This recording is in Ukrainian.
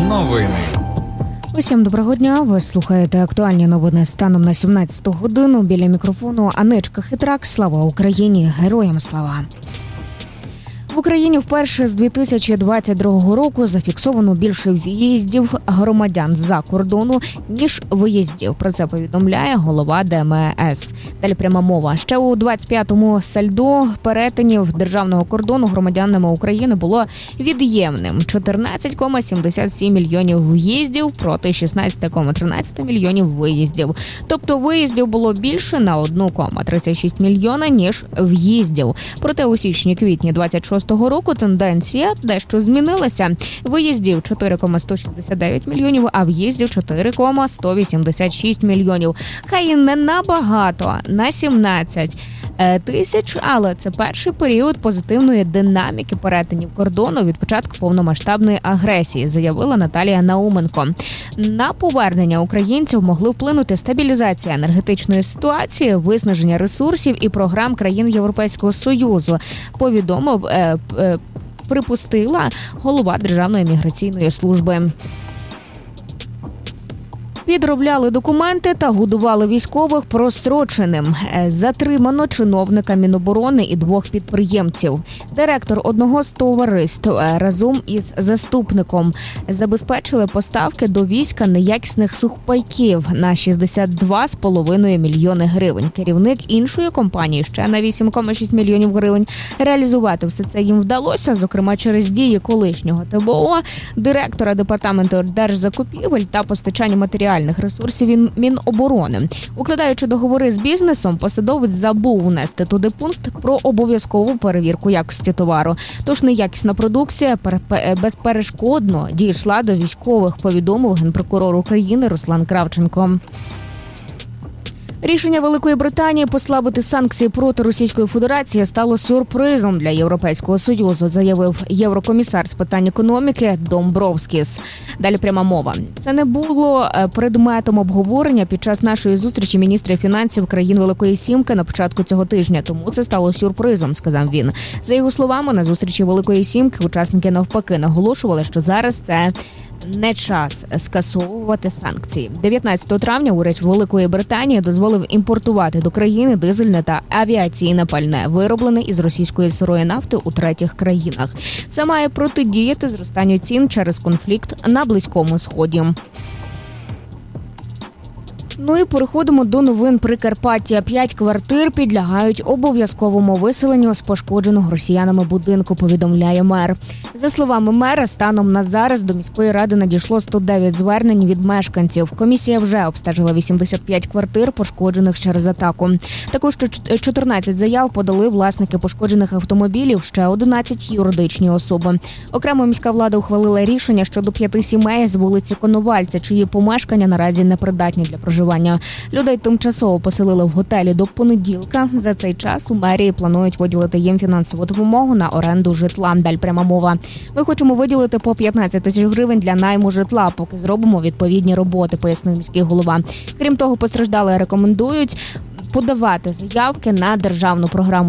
Новини. Усім доброго дня. Ви слухаєте актуальні новини станом на 17-ту годину. Біля мікрофону Анечка Хитрак. Слава Україні! Героям слава! В Україні вперше з 2022 року зафіксовано більше в'їздів громадян з-за кордону, ніж виїздів. Про це повідомляє голова ДМС. Далі пряма мова. Ще у 25-му сальдо перетинів державного кордону громадянами України було від'ємним. 14,77 мільйонів в'їздів проти 16,13 мільйонів виїздів. Тобто виїздів було більше на 1,36 мільйона, ніж в'їздів. Проте у січні-квітні 26 року тенденція дещо змінилася. Виїздів 4,169 мільйонів, а в'їздів 4,186 мільйонів. Хай і не набагато, на 17 тисяч, але це перший період позитивної динаміки перетинів кордону від початку повномасштабної агресії, заявила Наталія Науменко. На повернення українців могли вплинути стабілізація енергетичної ситуації, виснаження ресурсів і програм країн Європейського Союзу, припустила голова Державної міграційної служби. Підробляли документи та годували військових простроченим. Затримано чиновника Міноборони і 2 підприємців. Директор одного з товариств разом із заступником забезпечили поставки до війська неякісних сухпайків на 62,5 мільйони гривень. Керівник іншої компанії ще на 8,6 мільйонів гривень. Реалізувати все це їм вдалося, зокрема через дії колишнього ТБО, директора департаменту держзакупівель та постачання матеріалів ресурсів Міноборони. Укладаючи договори з бізнесом, посадовець забув внести туди пункт про обов'язкову перевірку якості товару. Тож неякісна продукція безперешкодно дійшла до військових, повідомив генпрокурор України Руслан Кравченко. Рішення Великої Британії послабити санкції проти Російської Федерації стало сюрпризом для Європейського Союзу, заявив єврокомісар з питань економіки Домбровскіс. Далі пряма мова. Це не було предметом обговорення під час нашої зустрічі міністрів фінансів країн Великої Сімки на початку цього тижня, тому це стало сюрпризом, сказав він. За його словами, на зустрічі Великої Сімки учасники навпаки наголошували, що зараз це не час скасовувати санкції. 19 травня уряд Великої Британії дозволив імпортувати до країни дизельне та авіаційне пальне, вироблене із російської сирої нафти у третіх країнах. Це має протидіяти зростанню цін через конфлікт на Близькому Сході. Ну і переходимо до новин Прикарпаття. 5 квартир підлягають обов'язковому виселенню з пошкодженого росіянами будинку, повідомляє мер. За словами мера, станом на зараз до міської ради надійшло 109 звернень від мешканців. Комісія вже обстежила 85 квартир, пошкоджених через атаку. Також 14 заяв подали власники пошкоджених автомобілів, ще 11 юридичні особи. Окремо міська влада ухвалила рішення щодо 5 сімей з вулиці Коновальця, чиї помешкання наразі непридатні для проживання. Людей тимчасово поселили в готелі до понеділка. За цей час у мерії планують виділити їм фінансову допомогу на оренду житла. Далі пряма мова. Ми хочемо виділити по 15 тисяч гривень для найму житла, поки зробимо відповідні роботи, пояснив міський голова. Крім того, постраждалі рекомендують подавати заявки на державну програму